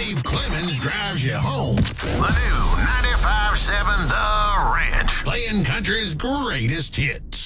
Dave Clemens drives you home. The new 95.7 The Ranch, playing country's greatest hits.